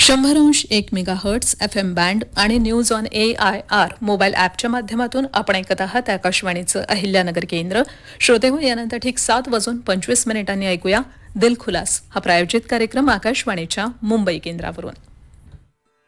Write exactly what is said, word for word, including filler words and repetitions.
शंभर अंश एक mega hertz F M band आणि news on A I R mobile ॲपच्या माध्यमातून आपण ऐकत आहात आकाशवाणीचं अहिल्यानगर केंद्र. श्रोते हो, यानंतर ठीक सात वाजून पंचवीस मिनिटांनी ऐकूया दिलखुलास हा प्रायोजित कार्यक्रम आकाशवाणीच्या मुंबई केंद्रावरून.